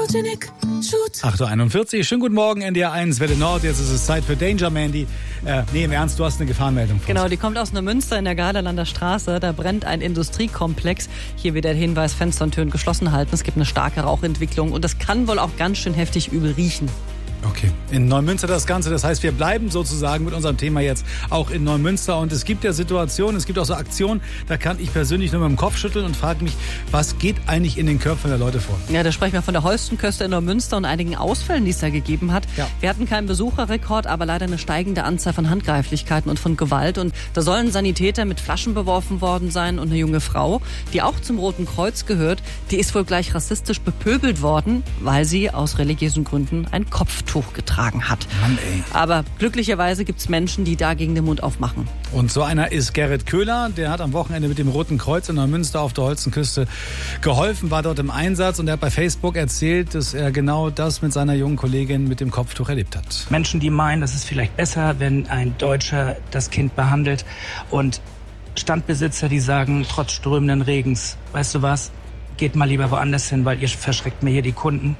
8.41 Uhr, schönen guten Morgen, NDR 1, Welle Nord. Jetzt ist es Zeit für Danger Mandy. Im Ernst, du hast eine Gefahrenmeldung. Genau, die kommt aus Neumünster in der Garderlander Straße. Da brennt ein Industriekomplex. Hier wieder der Hinweis, Fenster und Türen geschlossen halten. Es gibt eine starke Rauchentwicklung und das kann wohl auch ganz schön heftig übel riechen. Okay, in Neumünster das Ganze. Das heißt, wir bleiben sozusagen mit unserem Thema jetzt auch in Neumünster. Und es gibt ja Situationen, es gibt auch so Aktionen, da kann ich persönlich nur mit dem Kopf schütteln und frage mich, was geht eigentlich in den Köpfen der Leute vor? Ja, da sprechen wir von der Holstenköste in Neumünster und einigen Ausfällen, die es da gegeben hat. Ja. Wir hatten keinen Besucherrekord, aber leider eine steigende Anzahl von Handgreiflichkeiten und von Gewalt. Und da sollen Sanitäter mit Flaschen beworfen worden sein. Und eine junge Frau, die auch zum Roten Kreuz gehört, die ist wohl gleich rassistisch bepöbelt worden, weil sie aus religiösen Gründen ein Kopftuch getragen hat. Mann, ey. Aber glücklicherweise gibt es Menschen, die dagegen den Mund aufmachen. Und so einer ist Gerrit Köhler. Der hat am Wochenende mit dem Roten Kreuz in Neumünster auf der Holstenküste geholfen, war dort im Einsatz und er hat bei Facebook erzählt, dass er genau das mit seiner jungen Kollegin mit dem Kopftuch erlebt hat. Menschen, die meinen, es ist vielleicht besser, wenn ein Deutscher das Kind behandelt, und Standbesitzer, die sagen, trotz strömenden Regens, weißt du was, geht mal lieber woanders hin, weil ihr verschreckt mir hier die Kunden.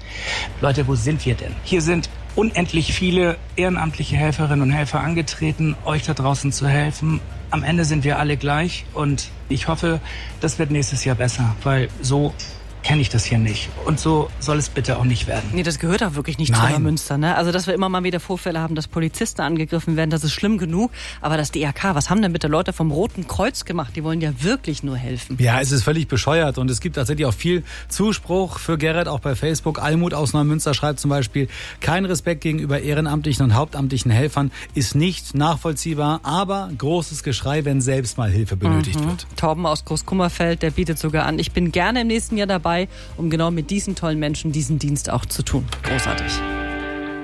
Leute, wo sind wir denn? Hier sind unendlich viele ehrenamtliche Helferinnen und Helfer angetreten, euch da draußen zu helfen. Am Ende sind wir alle gleich und ich hoffe, das wird nächstes Jahr besser, weil so kenne ich das hier nicht. Und so soll es bitte auch nicht werden. Nee, das gehört auch wirklich nicht zu Neumünster, ne? Also, dass wir immer mal wieder Vorfälle haben, dass Polizisten angegriffen werden, das ist schlimm genug. Aber das DRK, was haben denn bitte Leute vom Roten Kreuz gemacht? Die wollen ja wirklich nur helfen. Ja, es ist völlig bescheuert und es gibt tatsächlich auch viel Zuspruch für Gerrit, auch bei Facebook. Almut aus Neumünster schreibt zum Beispiel, kein Respekt gegenüber ehrenamtlichen und hauptamtlichen Helfern ist nicht nachvollziehbar, aber großes Geschrei, wenn selbst mal Hilfe benötigt wird. Torben aus Großkummerfeld, der bietet sogar an, ich bin gerne im nächsten Jahr dabei, um genau mit diesen tollen Menschen diesen Dienst auch zu tun. Großartig.